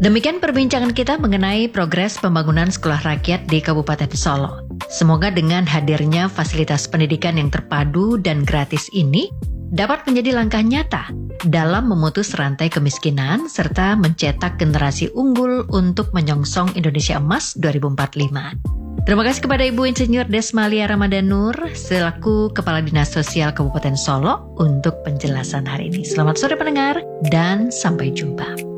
Demikian perbincangan kita mengenai progres pembangunan sekolah rakyat di Kabupaten Solo. Semoga dengan hadirnya fasilitas pendidikan yang terpadu dan gratis ini dapat menjadi langkah nyata dalam memutus rantai kemiskinan serta mencetak generasi unggul untuk menyongsong Indonesia Emas 2045. Terima kasih kepada Ibu Insinyur Desmalia Ramadanur selaku Kepala Dinas Sosial Kabupaten Solo untuk penjelasan hari ini. Selamat sore pendengar dan sampai jumpa.